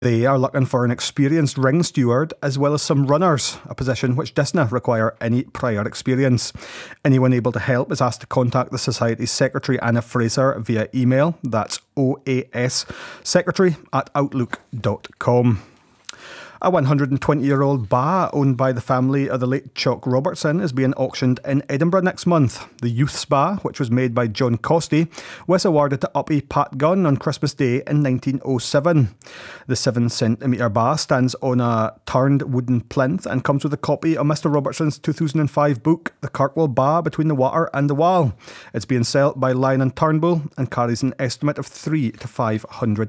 They are looking for an experienced ring steward as well as some runners, a position which doesn't require any prior experience. Anyone able to help is asked to contact the Society's Secretary Anna Fraser via email. That's oassecretary@outlook.com. A 120-year-old bar owned by the family of the late Chuck Robertson is being auctioned in Edinburgh next month. The Youth's Bar, which was made by John Costy, was awarded to Uppy Pat Gunn on Christmas Day in 1907. The 7-centimetre bar stands on a turned wooden plinth and comes with a copy of Mr. Robertson's 2005 book, The Kirkwall Bar Between the Water and the Wall. It's being sold by Lion and Turnbull and carries an estimate of £300 to £500.